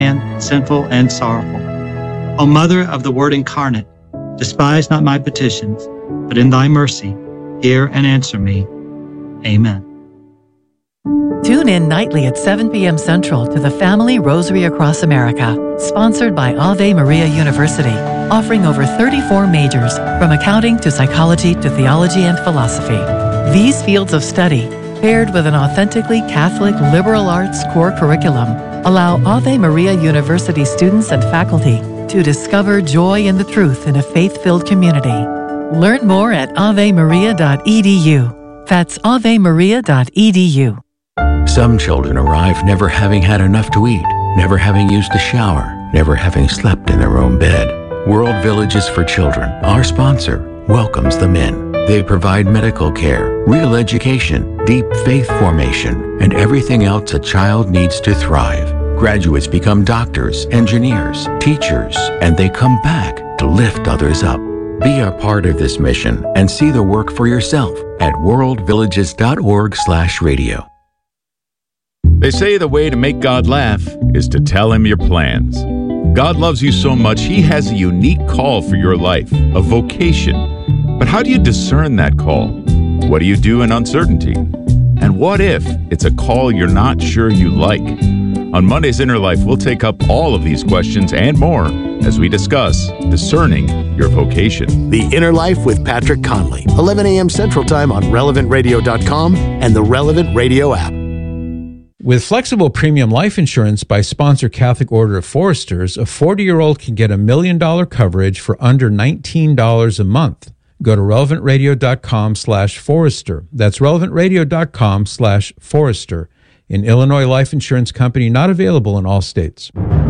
and sinful and sorrowful. O Mother of the Word incarnate, despise not my petitions, but in thy mercy hear and answer me. Amen. Tune in nightly at 7 p.m. Central to the Family Rosary Across America, sponsored by Ave Maria University, offering over 34 majors, from accounting to psychology to theology and philosophy. These fields of study, paired with an authentically Catholic liberal arts core curriculum, allow Ave Maria University students and faculty to discover joy in the truth in a faith-filled community. Learn more at avemaria.edu. That's avemaria.edu. Some children arrive never having had enough to eat, never having used a shower, never having slept in their own bed. World Villages for Children, our sponsor, welcomes them in. They provide medical care, real education, deep faith formation, and everything else a child needs to thrive. Graduates become doctors, engineers, teachers, and they come back to lift others up. Be a part of this mission and see the work for yourself at worldvillages.org/radio. They say the way to make God laugh is to tell him your plans. God loves you so much, he has a unique call for your life, a vocation. But how do you discern that call? What do you do in uncertainty? And what if it's a call you're not sure you like? On Monday's Inner Life, we'll take up all of these questions and more as we discuss discerning your vocation. The Inner Life with Patrick Conley, 11 a.m. Central Time on RelevantRadio.com and the Relevant Radio app. With flexible premium life insurance by sponsor Catholic Order of Foresters, a 40-year-old can get $1 million coverage for under $19 a month. Go to relevantradio.com/Forester. That's relevantradio.com/Forester. An Illinois life insurance company not available in all states.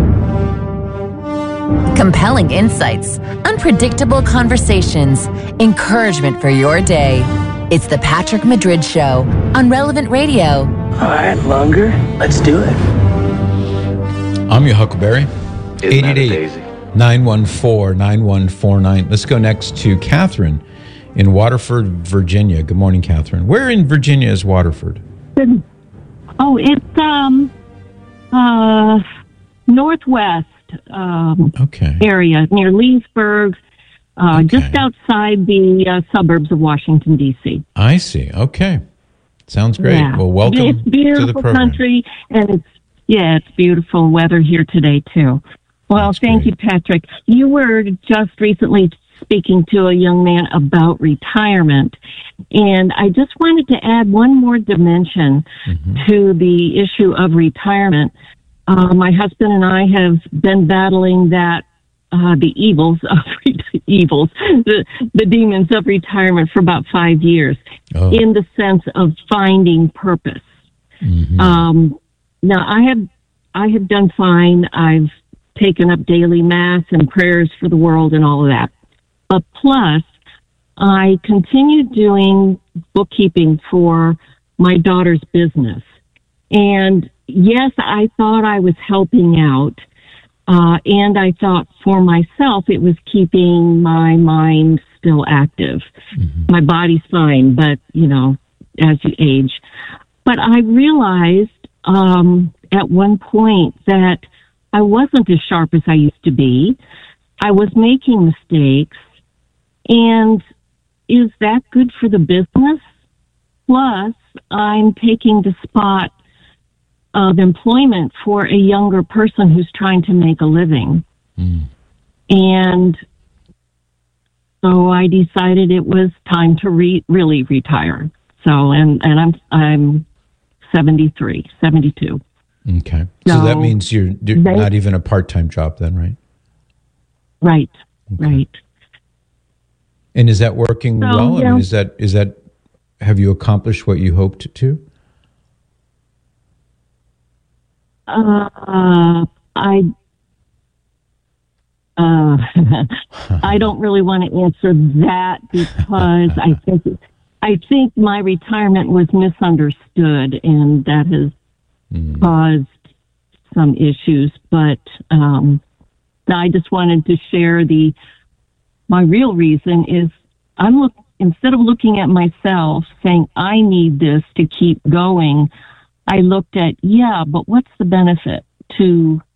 Compelling insights, unpredictable conversations, encouragement for your day. It's the Patrick Madrid Show on Relevant Radio. All right, longer. Let's do it. I'm your Huckleberry. 888-914-9149. Let's go next to Catherine in Waterford, Virginia. Good morning, Catherine. Where in Virginia is Waterford? Oh, it's northwest area near Leesburg, just outside the suburbs of Washington, D.C. I see. Okay. Sounds great. Yeah. Well, welcome to the program. It's beautiful country, and it's beautiful weather here today, too. Well, thank you, Patrick. You were just recently speaking to a young man about retirement, and I just wanted to add one more dimension to the issue of retirement. My husband and I have been battling that the demons of retirement for about 5 years, in the sense of finding purpose. Now, I have done fine. I've taken up daily mass and prayers for the world and all of that. But plus, I continued doing bookkeeping for my daughter's business. And yes, I thought I was helping out. And I thought for myself, it was keeping my mind still active. My body's fine, but, as you age. But I realized at one point that I wasn't as sharp as I used to be. I was making mistakes. And is that good for the business? Plus, I'm taking the spot of employment for a younger person who's trying to make a living. And so I decided it was time to really retire. So, and I'm 72. Okay. So that means you're not even a part-time job then, right? Right. Okay. Right. And is that working well? I mean, is that have you accomplished what you hoped to? I don't really want to answer that because I think my retirement was misunderstood, and that has caused some issues. But I just wanted to share my real reason is instead of looking at myself saying I need this to keep going, I looked at, but what's the benefit to